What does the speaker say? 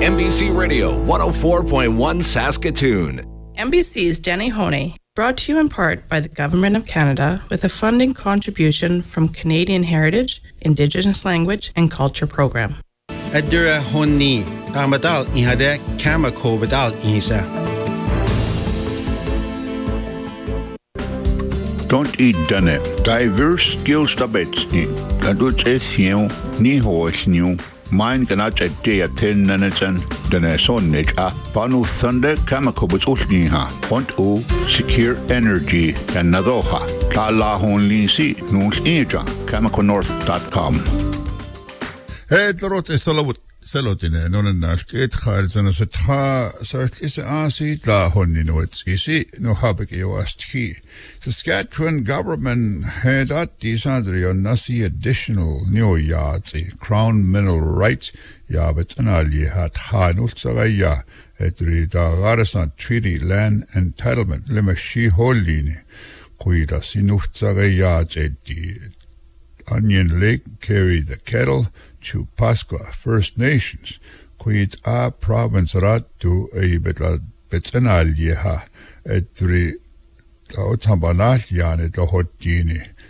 NBC Radio 104.1 Saskatoon. NBC's Denny Honey, brought to you in part by the Government of Canada with a funding contribution from Canadian Heritage, Indigenous Language and Culture Program. Adura Honi, Tamadal Ihade, Kamako Badal Isa. Don't eat done. Diverse skills tabets. Kadut esiu, ni hoesniu. Mine cannot at day at 10 nanatan, then a sonnage a panu thunder kamakobus ulniha, font o secure energy and nadoha, tala honli si, nuns eja, kamakonorth.com. Hey, the road is Selotine, non and Nashkate, Harzan, so is asi, la honni no it's easy, no habik you asked he. Saskatchewan government had at Desandri on Nasi additional new yards, crown mineral rights, Yabet and Ali had Hanul Saraya, Etri da Garasan Treaty Land Entitlement, Limashi Holine, Quida Sinuf Saraya, the Onion Lake carried the kettle to Pasqua First Nations, quid a province rat to a betanal yeha, etri Otambanat Yane, the hot genie.